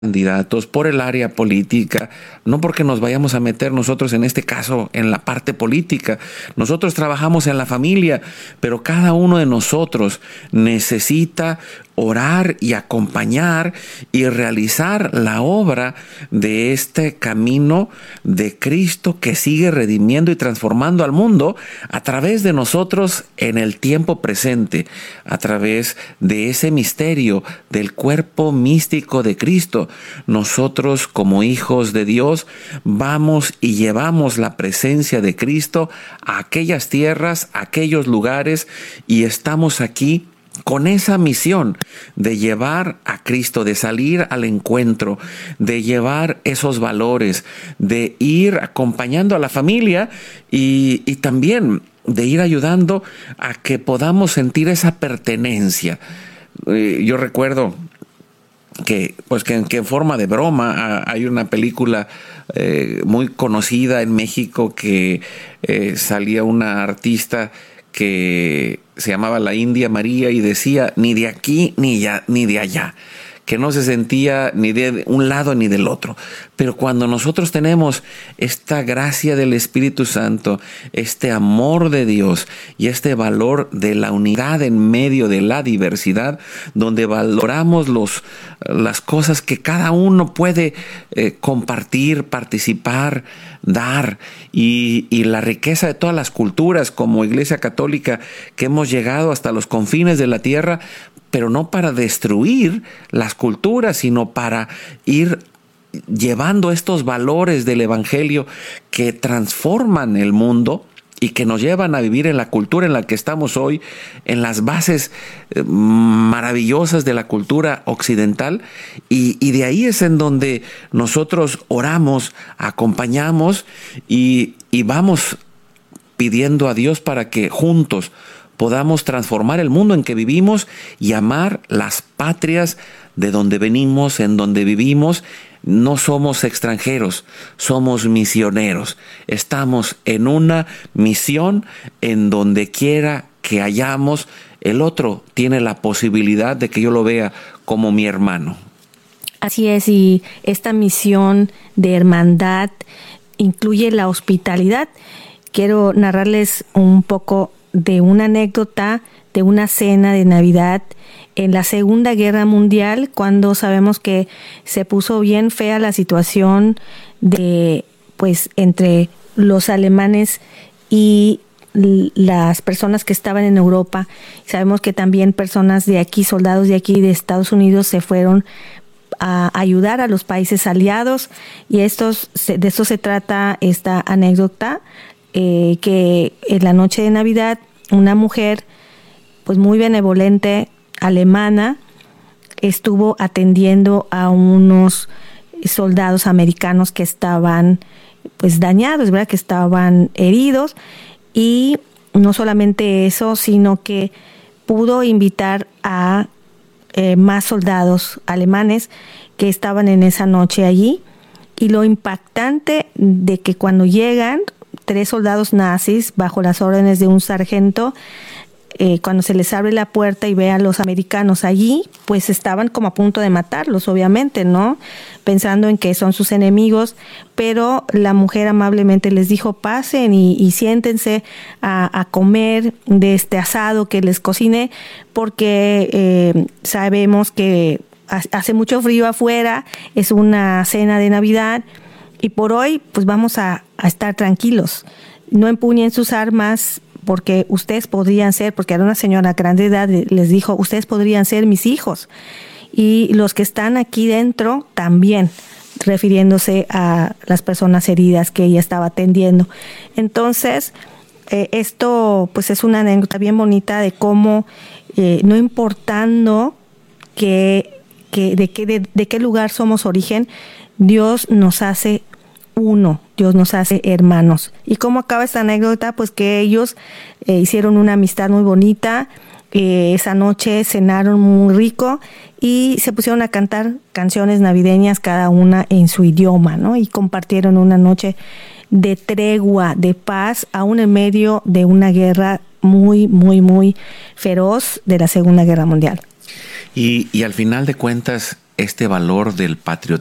candidatos, por el área política, no porque nos vayamos a meter nosotros en este caso en la parte política. Nosotros trabajamos en la familia, pero cada uno de nosotros necesita orar y acompañar y realizar la obra de este camino de Cristo que sigue redimiendo y transformando al mundo a través de nosotros en el tiempo presente, a través de ese misterio del cuerpo místico de Cristo. Nosotros como hijos de Dios vamos y llevamos la presencia de Cristo a aquellas tierras, a aquellos lugares, y estamos aquí con esa misión de llevar a Cristo, de salir al encuentro, de llevar esos valores, de ir acompañando a la familia y también de ir ayudando a que podamos sentir esa pertenencia. Yo recuerdo que en forma de broma hay una película muy conocida en México que salía una artista que se llamaba La India María y decía ni de aquí ni de allá, que no se sentía ni de un lado ni del otro. Pero cuando nosotros tenemos esta gracia del Espíritu Santo, este amor de Dios y este valor de la unidad en medio de la diversidad, donde valoramos las cosas que cada uno puede compartir, participar, dar, y la riqueza de todas las culturas como Iglesia Católica, que hemos llegado hasta los confines de la tierra, pero no para destruir las culturas, sino para ir llevando estos valores del Evangelio que transforman el mundo y que nos llevan a vivir en la cultura en la que estamos hoy, en las bases maravillosas de la cultura occidental, y de ahí es en donde nosotros oramos, acompañamos y vamos pidiendo a Dios para que juntos podamos transformar el mundo en que vivimos y amar las patrias de donde venimos, en donde vivimos. No somos extranjeros, somos misioneros. Estamos en una misión en donde quiera que hayamos. El otro tiene la posibilidad de que yo lo vea como mi hermano. Así es, y esta misión de hermandad incluye la hospitalidad. Quiero narrarles un poco de una anécdota de una cena de Navidad en la Segunda Guerra Mundial, cuando sabemos que se puso bien fea la situación entre los alemanes y las personas que estaban en Europa. Sabemos que también personas de aquí, soldados de aquí de Estados Unidos, se fueron a ayudar a los países aliados, y de esto se trata esta anécdota. Que en la noche de Navidad una mujer pues muy benevolente alemana estuvo atendiendo a unos soldados americanos que estaban pues dañados, ¿verdad? Que estaban heridos, y no solamente eso, sino que pudo invitar a más soldados alemanes que estaban en esa noche allí. Y lo impactante de que cuando llegan 3 soldados nazis bajo las órdenes de un sargento, cuando se les abre la puerta y ve a los americanos allí, pues estaban como a punto de matarlos, obviamente, ¿no? Pensando en que son sus enemigos, pero la mujer amablemente les dijo: pasen y siéntense a comer de este asado que les cociné, porque sabemos que hace mucho frío afuera, es una cena de Navidad, y por hoy pues vamos a estar tranquilos. No empuñen sus armas, porque ustedes podrían ser, porque era una señora grande de edad, les dijo: ustedes podrían ser mis hijos. Y los que están aquí dentro también, refiriéndose a las personas heridas que ella estaba atendiendo. Entonces, esto pues es una anécdota bien bonita de cómo, no importando de qué lugar somos origen, Dios nos hace uno, Dios nos hace hermanos. ¿Y cómo acaba esta anécdota? Pues que ellos hicieron una amistad muy bonita, esa noche cenaron muy rico y se pusieron a cantar canciones navideñas, cada una en su idioma, ¿no? Y compartieron una noche de tregua, de paz, aún en medio de una guerra muy, muy, muy feroz de la Segunda Guerra Mundial. Y al final de cuentas, este valor del